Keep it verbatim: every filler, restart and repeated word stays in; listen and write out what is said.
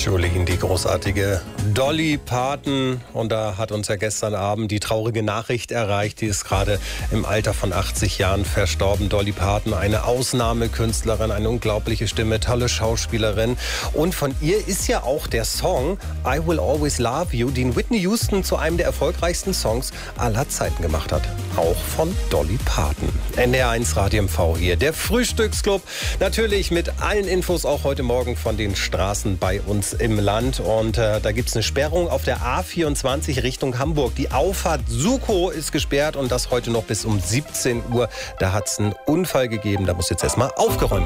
Jolene, die großartige Dolly Parton. Und da hat uns ja gestern Abend die traurige Nachricht erreicht. Die ist gerade im Alter von achtzig Jahren verstorben. Dolly Parton, eine Ausnahmekünstlerin, eine unglaubliche Stimme, tolle Schauspielerin. Und von ihr ist ja auch der Song I Will Always Love You, den Whitney Houston zu einem der erfolgreichsten Songs aller Zeiten gemacht hat. Auch von Dolly Parton. N D R eins Radio M V hier, der Frühstücksclub. Natürlich mit allen Infos auch heute Morgen von den Straßen bei uns im Land. Und äh, da gibt es eine Sperrung auf der A vierundzwanzig Richtung Hamburg. Die Auffahrt Sukow ist gesperrt und das heute noch bis um siebzehn Uhr. Da hat es einen Unfall gegeben. Da muss jetzt erstmal aufgeräumt werden.